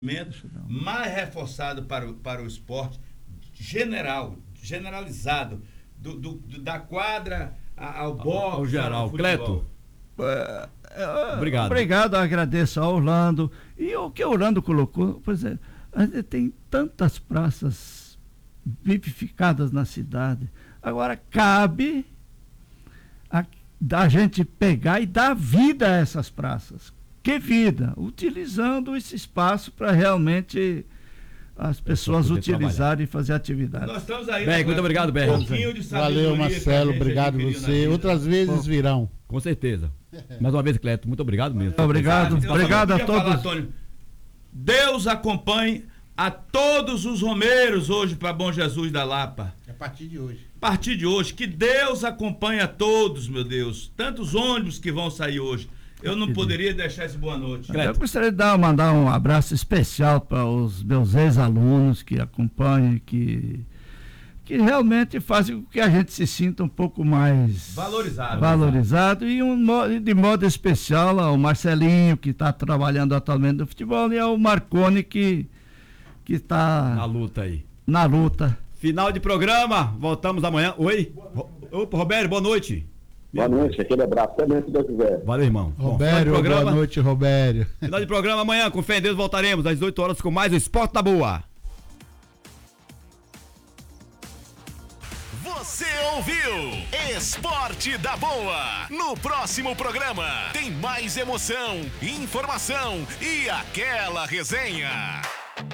mais reforçado para o esporte generalizado, da quadra ao boxe, ao geral. Cleto, obrigado, agradeço ao Orlando. E o que o Orlando colocou, por exemplo, a gente tem tantas praças vivificadas na cidade. Agora cabe da gente pegar e dar vida a essas praças. Que vida? Utilizando esse espaço para realmente as pessoas utilizarem e fazer atividade. Nós estamos aí. Berg, muito obrigado, Berg. Valeu, Marcelo, obrigado você. Outras vezes virão. Com certeza. Mais uma vez, Cleto, muito obrigado mesmo. Obrigado a todos. Falar, Antônio, Deus acompanhe a todos os romeiros hoje para Bom Jesus da Lapa. A partir de hoje. A partir de hoje, que Deus acompanhe a todos, meu Deus. Tantos ônibus que vão sair hoje. Eu não poderia deixar esse boa noite. Eu gostaria de mandar um abraço especial para os meus ex-alunos que acompanham, que realmente fazem com que a gente se sinta um pouco mais valorizado. E de modo especial ao Marcelinho, que está trabalhando atualmente no futebol, e ao Marconi, que está na luta aí. Na luta. Final de programa, voltamos amanhã. Oi? Opa, Roberto, boa noite. Boa noite, aquele abraço também, se Deus quiser. Valeu, irmão. Robério, boa noite, Robério. Final de programa amanhã, com fé em Deus, voltaremos às 18 horas com mais o Esporte da Boa. Você ouviu Esporte da Boa. No próximo programa tem mais emoção, informação e aquela resenha.